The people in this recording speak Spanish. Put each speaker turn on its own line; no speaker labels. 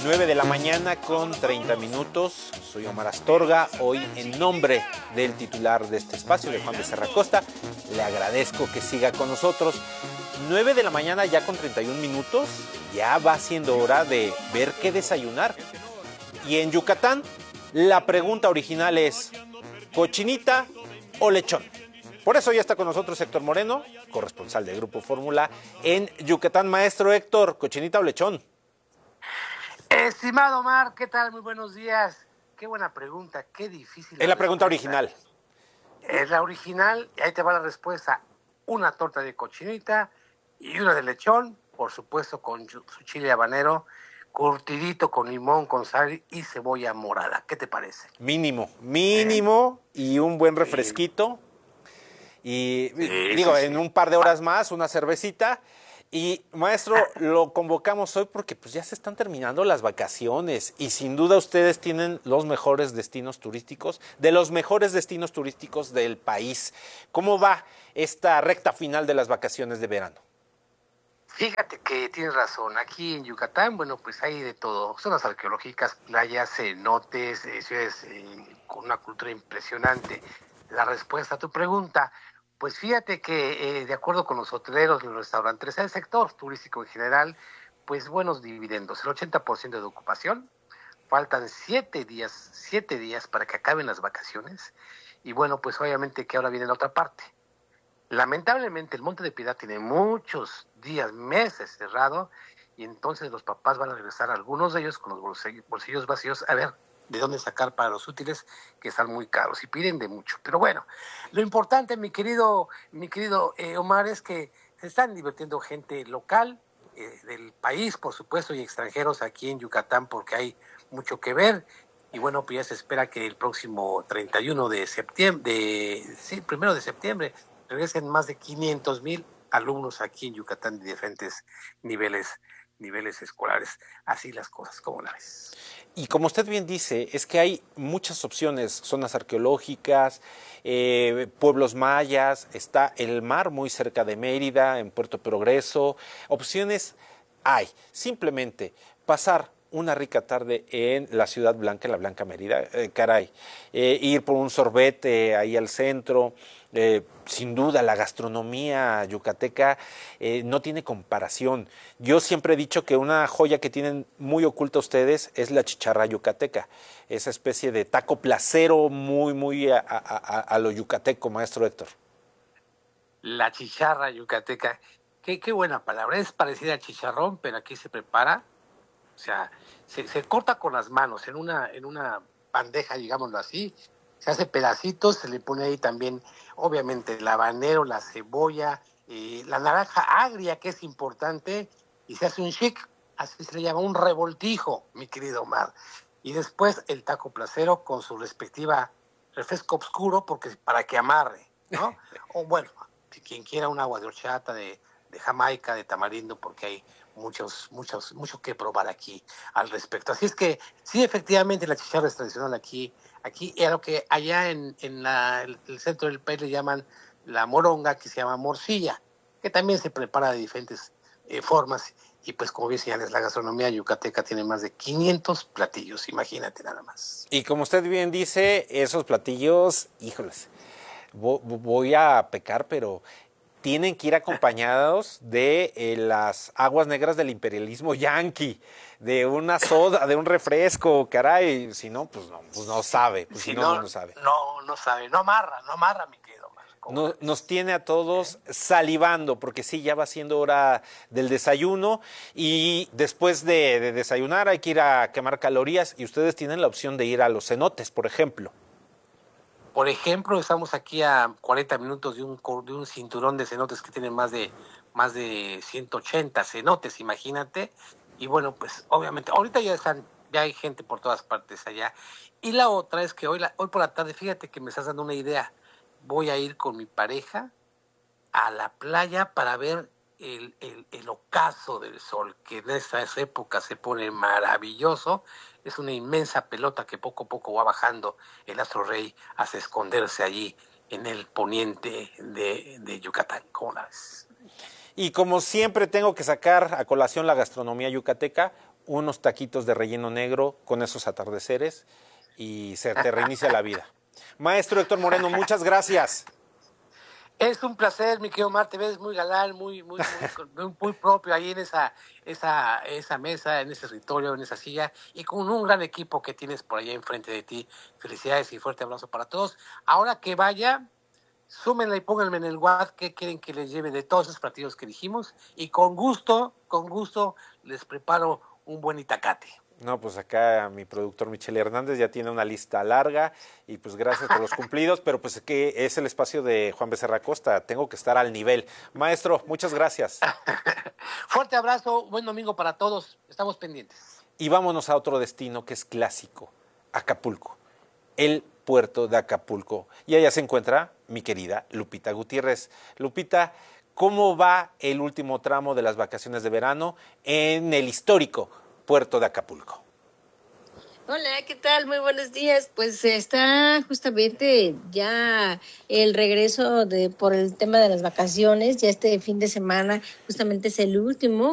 9 de la mañana con 30 minutos. Soy Omar Astorga. Hoy, en nombre del titular de este espacio, de Juan Becerra Costa, le agradezco que siga con nosotros. 9 de la mañana ya con 31 minutos. Ya va siendo hora de ver qué desayunar. Y en Yucatán, la pregunta original es: ¿cochinita o lechón? Por eso ya está con nosotros Héctor Moreno, corresponsal de Grupo Fórmula en Yucatán. Maestro Héctor, ¿cochinita o lechón?
Estimado Omar, ¿qué tal? Muy buenos días. Qué buena pregunta, qué difícil.
Es la pregunta original.
Es la original y ahí te va la respuesta. Una torta de cochinita y una de lechón, por supuesto con su chile habanero, curtidito con limón, con sal y cebolla morada. ¿Qué te parece?
Mínimo, y un buen refresquito. Y digo, en un par de horas más, una cervecita. Y maestro, lo convocamos hoy porque pues ya se están terminando las vacaciones y sin duda ustedes tienen los mejores destinos turísticos, de los mejores destinos turísticos del país. ¿Cómo va esta recta final de las vacaciones de verano?
Fíjate que tienes razón. Aquí en Yucatán, bueno, pues hay de todo. Zonas arqueológicas, playas, cenotes, ciudades con una cultura impresionante. La respuesta a tu pregunta, pues fíjate que de acuerdo con los hoteleros, los restaurantes, el sector turístico en general, pues buenos dividendos. El 80% de ocupación. Faltan 7 días para que acaben las vacaciones. Y bueno, pues obviamente que ahora viene la otra parte. Lamentablemente el Monte de Piedad tiene muchos días, meses cerrado, y entonces los papás van a regresar, algunos de ellos con los bolsillos vacíos, a ver de dónde sacar para los útiles que están muy caros y piden de mucho. Pero bueno, lo importante, mi querido Omar, es que se están divirtiendo gente local, del país, por supuesto, y extranjeros aquí en Yucatán, porque hay mucho que ver. Y bueno, pues ya se espera que el próximo 31 de septiembre, primero de septiembre, regresen más de 500,000 alumnos aquí en Yucatán de diferentes niveles escolares. Así las cosas, ¿cómo la ves?
Y como usted bien dice, es que hay muchas opciones, zonas arqueológicas, pueblos mayas, está el mar muy cerca de Mérida, en Puerto Progreso, opciones hay. Simplemente pasar una rica tarde en la Ciudad Blanca, en la Blanca Mérida, ir por un sorbete ahí al centro. Sin duda la gastronomía yucateca no tiene comparación. Yo siempre he dicho que una joya que tienen muy oculta ustedes es la chicharra yucateca, esa especie de taco placero muy a lo yucateco, maestro Héctor.
La chicharra yucateca, qué buena palabra. Es parecida al chicharrón, pero aquí se prepara, o sea, se corta con las manos en una bandeja, digámoslo así. Se hace pedacitos, se le pone ahí también, obviamente, el habanero, la cebolla, la naranja agria, que es importante, y se hace un chic, así se le llama, un revoltijo, mi querido Omar. Y después el taco placero con su respectiva refresco oscuro, porque para que amarre, ¿no? O bueno, si quien quiera un agua de horchata, de Jamaica, de tamarindo, porque hay mucho que probar aquí al respecto. Así es que sí, efectivamente la chicharra es tradicional aquí y a lo que allá en el centro del país le llaman la moronga, que se llama morcilla, que también se prepara de diferentes formas. Y pues como bien señales, la gastronomía yucateca tiene más de 500 platillos, imagínate nada más.
Y como usted bien dice, esos platillos, híjoles, voy a pecar, pero tienen que ir acompañados de las aguas negras del imperialismo yanqui, de una soda, de un refresco, caray, si no, pues no sabe, pues si no sabe.
No sabe, no amarra, mi querido Omar.
Nos tiene a todos salivando, porque sí, ya va siendo hora del desayuno y después de desayunar hay que ir a quemar calorías y ustedes tienen la opción de ir a los cenotes, por ejemplo.
Por ejemplo, estamos aquí a 40 minutos de un cinturón de cenotes que tiene más de 180 cenotes, imagínate. Y bueno, pues obviamente, ahorita ya hay gente por todas partes allá. Y la otra es que hoy por la tarde, fíjate que me estás dando una idea. Voy a ir con mi pareja a la playa para ver el ocaso del sol, que en estas épocas se pone maravilloso. Es una inmensa pelota que poco a poco va bajando el astro rey hasta esconderse allí en el poniente de Yucatán. ¿Cómo la ves?
Y como siempre tengo que sacar a colación la gastronomía yucateca, unos taquitos de relleno negro con esos atardeceres y se te reinicia la vida. Maestro Héctor Moreno, muchas gracias.
Es un placer, mi querido Omar, te ves muy galán, muy propio ahí en esa mesa, en ese escritorio, en esa silla, y con un gran equipo que tienes por allá enfrente de ti. Felicidades y fuerte abrazo para todos. Ahora que vaya, súmenla y pónganme en el WhatsApp qué quieren que les lleve de todos esos platillos que dijimos, y con gusto, les preparo un buen itacate.
No, pues acá mi productor Michelle Hernández ya tiene una lista larga y pues gracias por los cumplidos, pero pues que es el espacio de Juan Becerra Costa, tengo que estar al nivel. Maestro, muchas gracias.
Fuerte abrazo, buen domingo para todos, estamos pendientes.
Y vámonos a otro destino que es clásico, Acapulco, el puerto de Acapulco. Y allá se encuentra mi querida Lupita Gutiérrez. Lupita, ¿cómo va el último tramo de las vacaciones de verano en el histórico puerto de Acapulco?
Hola, ¿qué tal? Muy buenos días. Pues está justamente ya el regreso por el tema de las vacaciones, ya este fin de semana justamente es el último.